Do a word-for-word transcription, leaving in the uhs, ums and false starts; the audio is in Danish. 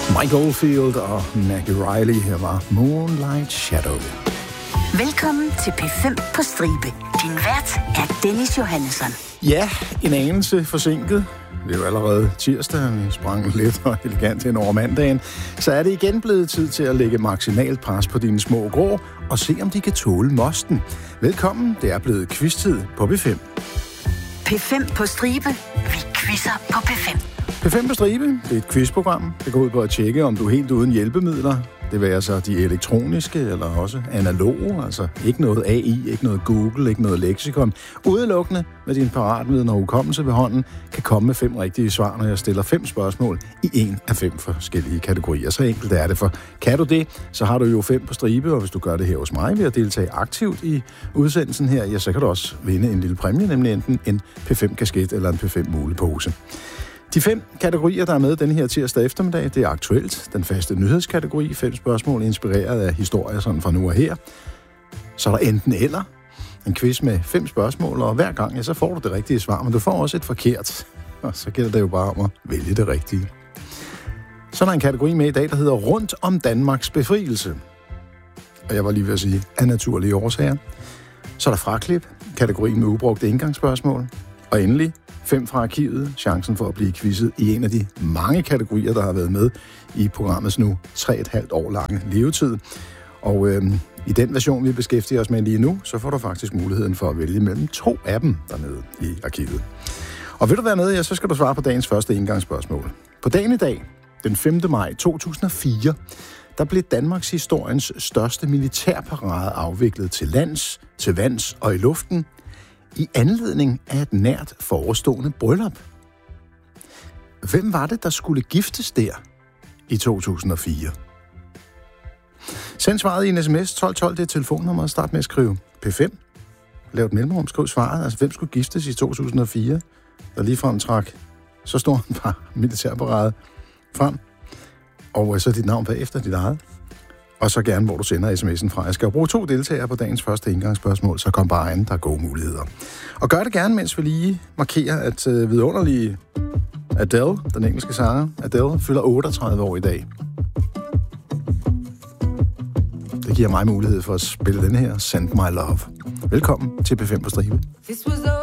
Mike Oldfield og Maggie Riley. Her var Moonlight Shadow. Velkommen til P fem på stribe. Din vært er Dennis Johannesson. Ja, en anelse forsinket. Det er jo allerede tirsdag, vi sprang lidt og elegant hen over mandagen. Så er det igen blevet tid til at lægge maksimalt pres på dine små grå og se, om de kan tåle mosten. Velkommen, det er blevet quiz-tid på P fem. P fem på stribe. Vi quizzer på P fem. P fem på stribe, det er et quizprogram, der går ud på at tjekke, om du er helt uden hjælpemidler. Det vil så de elektroniske eller også analoge, altså ikke noget A I, ikke noget Google, ikke noget leksikon. Udelukkende med din paratviden og hukommelse ved hånden kan komme med fem rigtige svar, når jeg stiller fem spørgsmål i en af fem forskellige kategorier. Så enkelt er det, for kan du det, så har du jo fem på stribe, og hvis du gør det her hos mig ved at deltage aktivt i udsendelsen her, ja, så kan du også vinde en lille præmie, nemlig enten en P fem kasket eller en P fem mulepose. De fem kategorier, der er med denne her tirsdag eftermiddag, det er aktuelt. Den faste nyhedskategori, fem spørgsmål inspireret af historier sådan fra nu og her. Så er der enten eller, en quiz med fem spørgsmål, og hver gang ja, så får du det rigtige svar, men du får også et forkert. Og så gælder det jo bare om at vælge det rigtige. Så er der en kategori med i dag, der hedder Rundt om Danmarks befrielse. Og jeg var lige ved at sige, af naturlige årsager. Så er der fraklip, kategorien med ubrugte indgangsspørgsmål. Og endelig fem fra arkivet, chancen for at blive quizzet i en af de mange kategorier, der har været med i programmets nu tre og et halvt år lange levetid. Og øhm, i den version, vi beskæftiger os med lige nu, så får du faktisk muligheden for at vælge mellem to af dem dernede i arkivet. Og vil du være med, ja, så skal du svare på dagens første indgangsspørgsmål. På dagen i dag, den femte maj to tusind og fire, der blev Danmarks historiens største militærparade afviklet til lands, til vands og i luften, i anledning af et nært forestående bryllup. Hvem var det, der skulle giftes der i to tusind og fire? Send svaret i en sms tolv tolv, det er telefonnummeret. Start med at skrive P fem. Lav et mellemrum, skriv svaret. Altså, hvem skulle giftes i to tusind og fire? Der ligefrem trak så stor en par militærparade frem. Og så dit navn bagefter, dit eget. Og så gerne, hvor du sender sms'en fra. Jeg skal jo bruge to deltagere på dagens første indgangsspørgsmål, så kom bare an, der er gode muligheder. Og gør det gerne, mens vi lige markerer, at øh, vidunderlige Adele, den engelske sanger, Adele, fylder otteogtredive år i dag. Det giver mig mulighed for at spille den her Send My Love. Velkommen til P fem på stribe.